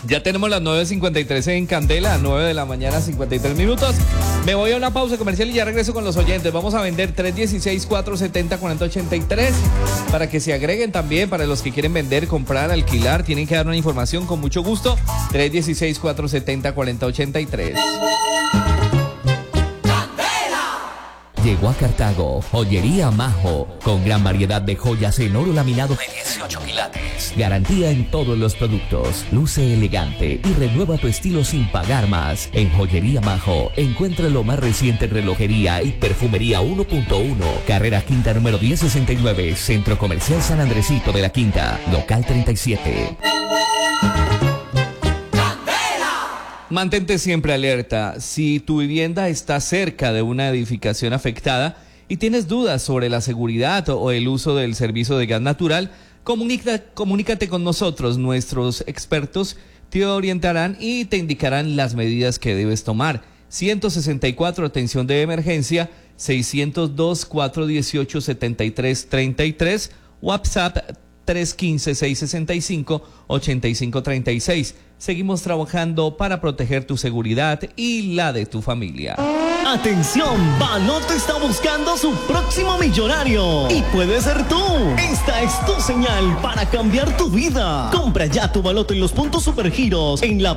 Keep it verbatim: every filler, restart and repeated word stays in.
Ya tenemos las nueve cincuenta y tres en Candela, nueve de la mañana, cincuenta y tres minutos. Me voy a una pausa comercial y ya regreso con los oyentes. Vamos a vender tres uno seis, cuatro siete cero, cuatro cero ocho tres para que se agreguen también. Para los que quieren vender, comprar, alquilar, tienen que dar una información con mucho gusto. tres uno seis, cuatro siete cero, cuatro cero ocho tres. Llegó a Cartago, Joyería Majo, con gran variedad de joyas en oro laminado de dieciocho quilates. Garantía en todos los productos, luce elegante y renueva tu estilo sin pagar más. En Joyería Majo, encuentra lo más reciente en relojería y perfumería uno punto uno. Carrera Quinta número diez sesenta y nueve, Centro Comercial San Andresito de la Quinta, local treinta y siete. Mantente siempre alerta. Si tu vivienda está cerca de una edificación afectada y tienes dudas sobre la seguridad o el uso del servicio de gas natural, comunica, comunícate con nosotros. Nuestros expertos te orientarán y te indicarán las medidas que debes tomar. ciento sesenta y cuatro, atención de emergencia, seiscientos dos, cuatrocientos dieciocho, setenta y tres treinta y tres, WhatsApp tres uno cinco, seis seis cinco, ocho cinco tres seis. Seguimos trabajando para proteger tu seguridad y la de tu familia. ¡Atención! Baloto está buscando su próximo millonario. Y puede ser tú. Esta es tu señal para cambiar tu vida. Compra ya tu baloto en los puntos Supergiros, en la